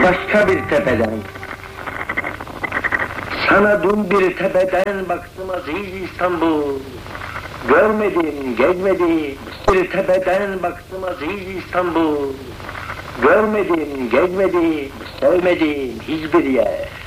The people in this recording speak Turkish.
başka bir tepeden. Sana dün bir tepeden baktım aziz İstanbul. Görmedim, gezmedim, bir tepeden baktım aziz İstanbul. Görmedim, gezmedim, sevmedim hiçbir yer.